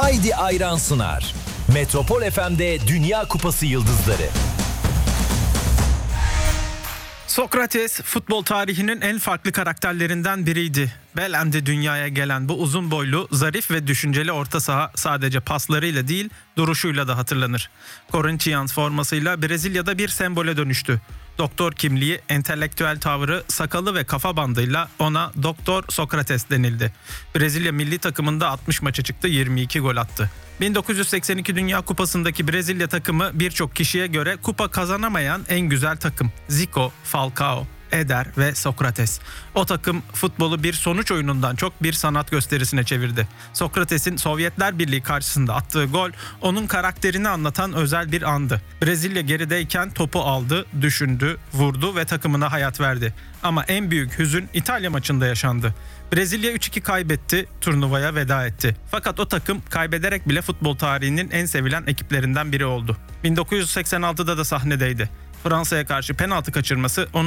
Haydi Ayran sunar. Metropol FM'de Dünya Kupası yıldızları. Sokrates futbol tarihinin en farklı karakterlerinden biriydi. Belen'de dünyaya gelen bu uzun boylu, zarif ve düşünceli orta saha sadece paslarıyla değil, duruşuyla da hatırlanır. Corinthians formasıyla Brezilya'da bir sembole dönüştü. Doktor kimliği, entelektüel tavrı, sakalı ve kafa bandıyla ona Doktor Sokrates denildi. Brezilya milli takımında 60 maça çıktı, 22 gol attı. 1982 Dünya Kupası'ndaki Brezilya takımı birçok kişiye göre kupa kazanamayan en güzel takım. Zico, Falcao, Eder ve Sokrates. O takım futbolu bir sonuç oyunundan çok bir sanat gösterisine çevirdi. Sokrates'in Sovyetler Birliği karşısında attığı gol onun karakterini anlatan özel bir andı. Brezilya gerideyken topu aldı, düşündü, vurdu ve takımına hayat verdi. Ama en büyük hüzün İtalya maçında yaşandı. Brezilya 3-2 kaybetti, turnuvaya veda etti. Fakat o takım kaybederek bile futbol tarihinin en sevilen ekiplerinden biri oldu. 1986'da da sahnedeydi. Fransa'ya karşı penaltı kaçırması onu